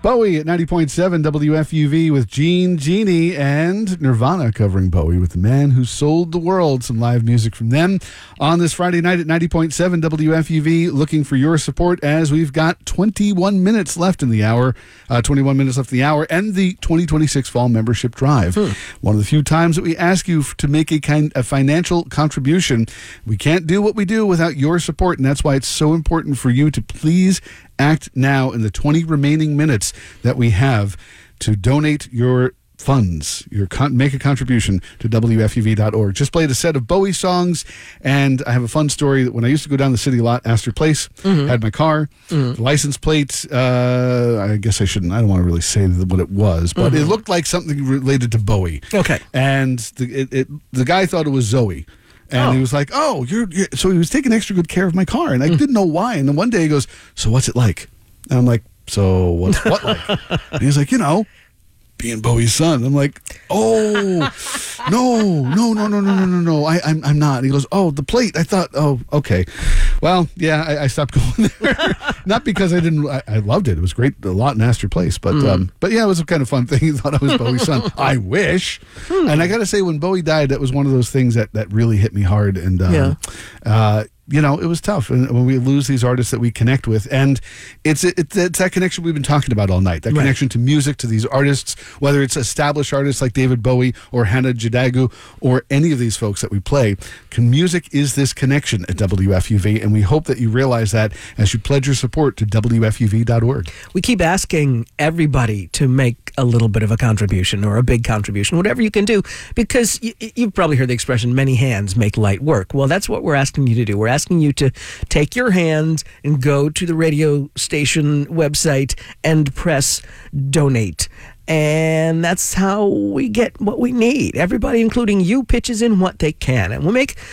Bowie at 90.7 WFUV with Jeannie, and Nirvana covering Bowie with The Man Who Sold the World. Some live music from them on this Friday night at 90.7 WFUV. Looking for your support as we've got 21 minutes left in the hour, and the 2026 Fall Membership Drive. One of the few times that we ask you to make a financial contribution. We can't do what we do without your support, and that's why it's so important for you to please act now in the 20 remaining minutes that we have to donate your funds, make a contribution to WFUV.org. Just played a set of Bowie songs, and I have a fun story that when I used to go down the city a lot, Astor Place, had my car, the license plate, I guess I don't want to really say what it was, but it looked like something related to Bowie. Okay. And the guy thought it was Zoe. And he was like, so he was taking extra good care of my car. And I didn't know why. And then one day he goes, so what's it like? And I'm like, so what's what like? And he's like, being Bowie's son. I'm like, no. I'm not. And he goes, the plate. I thought, okay. Well, yeah, I stopped going there. Not because I loved it. It was great, a lot in Astor Place. But yeah, it was a kind of fun thing. He thought I was Bowie's son. I wish. And I got to say, when Bowie died, that was one of those things that really hit me hard. And, it was tough when we lose these artists that we connect with. And it's that connection we've been talking about all night, that connection to music, to these artists, whether it's established artists like David Bowie or Hannah Jadagu or any of these folks that we play. Music is this connection at WFUV, and we hope that you realize that as you pledge your support to WFUV.org. We keep asking everybody to make a little bit of a contribution or a big contribution, whatever you can do, because you've probably heard the expression, many hands make light work. Well, that's what we're asking you to do. We're asking you to take your hands and go to the radio station website and press donate. And that's how we get what we need. Everybody, including you, pitches in what they can. And we'll make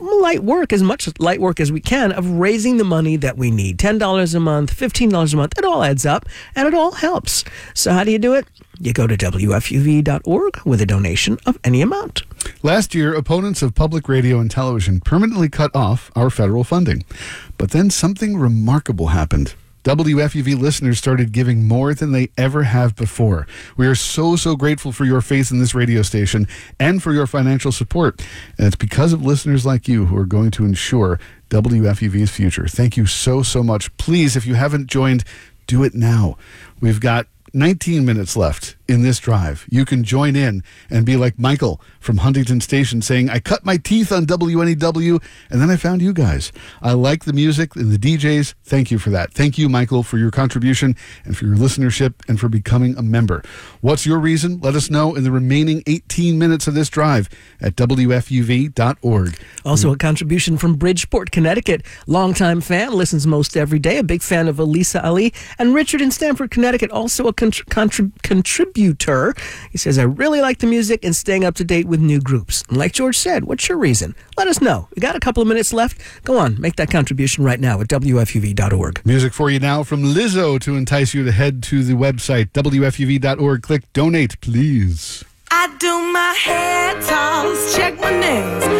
as much light work as we can of raising the money that we need. $10 a month, $15 a month. It all adds up, and it all helps. So how do you do it? You go to WFUV.org with a donation of any amount. Last year, opponents of public radio and television permanently cut off our federal funding. But then something remarkable happened. WFUV listeners started giving more than they ever have before. We are so grateful for your faith in this radio station and for your financial support. And it's because of listeners like you who are going to ensure WFUV's future. Thank you so much. Please, if you haven't joined, do it now. We've got 19 minutes left in this drive. You can join in and be like Michael from Huntington Station saying, I cut my teeth on WNEW and then I found you guys. I like the music and the DJs. Thank you for that. Thank you, Michael, for your contribution and for your listenership and for becoming a member. What's your reason? Let us know in the remaining 18 minutes of this drive at WFUV.org. Also a contribution from Bridgeport, Connecticut. Longtime fan, listens most every day. A big fan of Elisa Ali. And Richard in Stamford, Connecticut, also a contributor. He says, I really like the music and staying up to date with new groups. And like George said, what's your reason? Let us know. We got a couple of minutes left. Go on, make that contribution right now at WFUV.org. Music for you now from Lizzo to entice you to head to the website, WFUV.org. Click donate, please. I do my hair toss, check my nails.